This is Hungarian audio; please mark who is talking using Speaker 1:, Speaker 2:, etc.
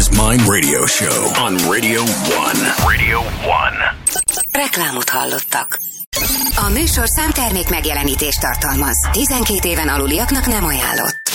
Speaker 1: Best Mind Radio Show on Radio 1. Radio 1.
Speaker 2: Reklámot hallottak. A műsor számtermék megjelenítést tartalmaz. 12 éven aluliaknak nem ajánlott.